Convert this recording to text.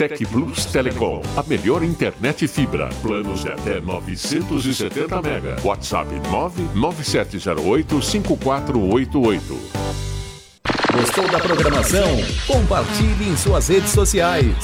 Tec Plus Telecom, a melhor internet fibra. Planos de até 970 mega. WhatsApp 99708-5488. Gostou da programação? Compartilhe em suas redes sociais.